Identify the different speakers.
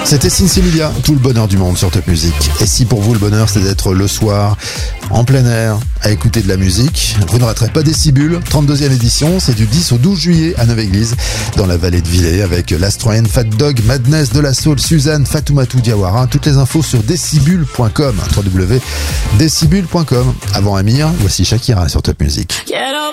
Speaker 1: C'était Sinsemilia, tout le bonheur du monde sur Top Music. Et si pour vous le bonheur c'est d'être le soir, en plein air, à écouter de la musique, vous ne raterez pas Décibule, 32e édition, c'est du 10 au 12 juillet à Neuve-Église, dans la vallée de Villers, avec Lastroen, Fat Dog, Madness, De La Soul, Suzanne, Fatoumata Diawara. Toutes les infos sur decibule.com, www.decibule.com. Avant Amir, voici Shakira sur Top Music.